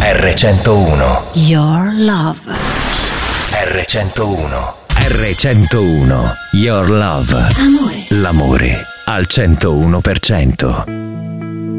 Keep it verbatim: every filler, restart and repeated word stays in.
erre centouno. Your Love. erre centouno. erre centouno. Your Love. Amore. L'amore al centouno per cento.